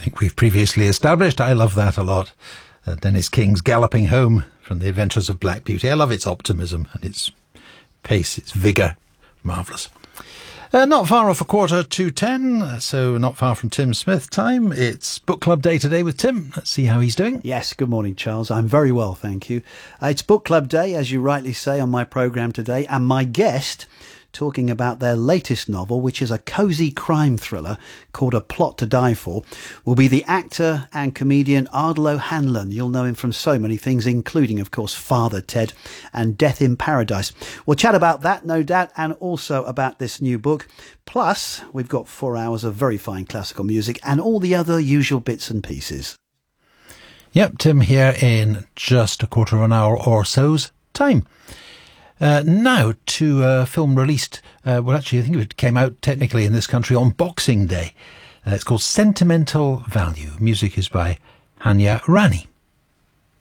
think we've previously established. I love that a lot. Dennis King's Galloping Home from The Adventures of Black Beauty. I love its optimism and its pace, its vigour. Marvellous. Not far off 10:15, so not far from Tim Smith time. It's Book Club Day today with Tim. Let's see how he's doing. Yes, good morning, Charles. I'm very well, thank you. It's Book Club Day, as you rightly say, on my programme today, and my guest talking about their latest novel, which is a cosy crime thriller called A Plot to Die For, will be the actor and comedian Ardal O'Hanlon. You'll know him from so many things, including, of course, Father Ted and Death in Paradise. We'll chat about that, no doubt, and also about this new book. Plus, we've got 4 hours of very fine classical music and all the other usual bits and pieces. Yep, Tim here in just a quarter of an hour or so's time. Now to a film released, well actually I think it came out technically in this country on Boxing Day. It's called Sentimental Value. Music is by Hanya Rani.